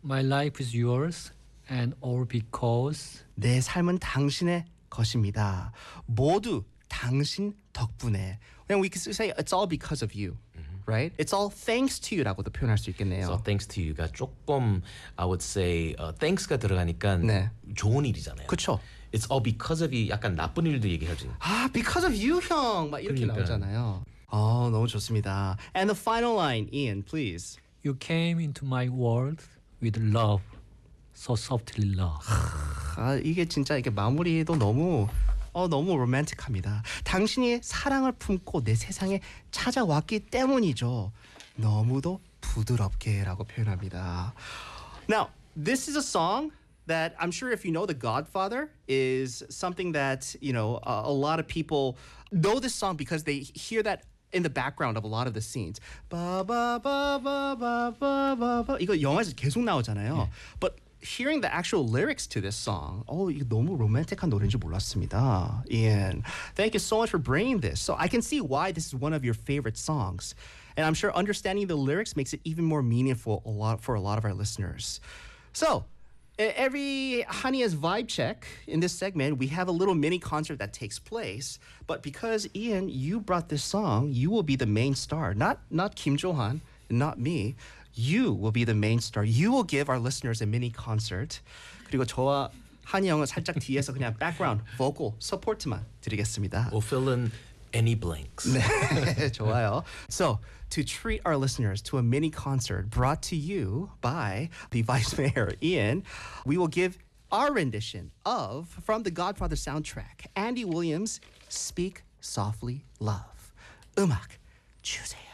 My life is yours and all because 내 삶은 당신의 것입니다. 모두 당신 덕분에. Then we can say it's all because of you. Right? It's all thanks to you라고도 표현할 수 있겠네요. So thanks to you가 조금 I would say thanks가 들어가니까 네. 좋은 일이잖아요. 그쵸? It's all because of you 약간 나쁜 일도 얘기하지. Because of you, 형! 막 이렇게 그러니까. 나오잖아요. 너무 좋습니다. And the final line, Ian, please. you came into my world with love, so softly love. 이게 진짜 이게 마무리도 너무 로맨틱합니다. 당신이 사랑을 품고 내 세상에 찾아왔기 때문이죠. 너무도 부드럽게라고 표현합니다. Now, this is a song that I'm sure if you know The Godfather is something that, a lot of people know this song because they hear that in the background of a lot of the scenes. 바바바바바바바바 이거 영화에서 계속 나오잖아요. But hearing the actual lyrics to this song, 이거 너무 로맨틱한 노래인 줄 몰랐습니다. Ian, thank you so much for bringing this. So I can see why this is one of your favorite songs. And I'm sure understanding the lyrics makes it even more meaningful for a lot of our listeners. So, every Hania's vibe check in this segment, we have a little mini concert that takes place. But because, Ian, you brought this song, you will be the main star. Not Kim Jo-han, not me. You will be the main star. You will give our listeners a mini concert. 그리고 저와 한이 형은 살짝 뒤에서 그냥 background, vocal, support만 드리겠습니다. We'll fill in any blanks. 네, 좋아요. So, to treat our listeners to a mini concert brought to you by the Vice Mayor, Ian, we will give our rendition of, from the Godfather soundtrack, Andy Williams' Speak Softly Love. 음악 주세요.